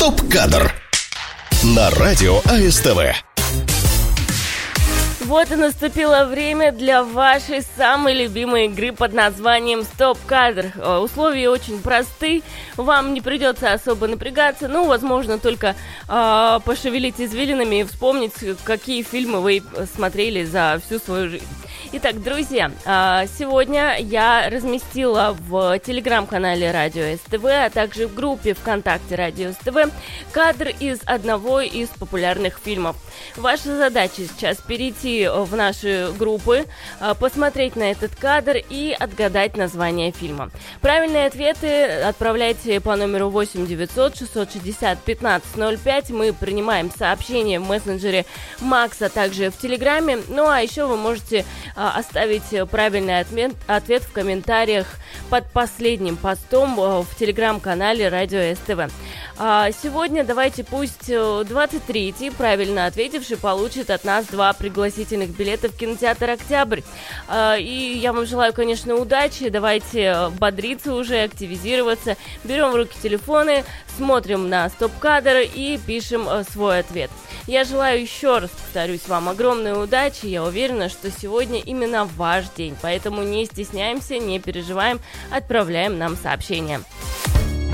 Стоп-кадр на радио АСТВ. Вот и наступило время для вашей самой любимой игры под названием «Стоп-кадр». Условия очень просты, вам не придется особо напрягаться, возможно, только пошевелить извилинами и вспомнить, какие фильмы вы смотрели за всю свою жизнь. Итак, друзья, сегодня я разместила в телеграм-канале Радио СТВ, а также в группе ВКонтакте Радио СТВ кадр из одного из популярных фильмов. Ваша задача сейчас перейти в наши группы, посмотреть на этот кадр и отгадать название фильма. Правильные ответы отправляйте по номеру 8 900 660 1505. Мы принимаем сообщения в мессенджере Макс, а также в Телеграме. А еще вы можете оставить правильный ответ в комментариях под последним постом в телеграм-канале Радио СТВ. Сегодня давайте пусть 23-й правильно ответивший получит от нас 2 пригласительных билета в кинотеатр «Октябрь». И я вам желаю, конечно, удачи. Давайте бодриться уже, активизироваться. Берем в руки телефоны, смотрим на стоп-кадр и пишем свой ответ. Я желаю, еще раз повторюсь, вам огромной удачи. Я уверена, что сегодня именно ваш день. Поэтому не стесняемся, не переживаем, отправляем нам сообщения.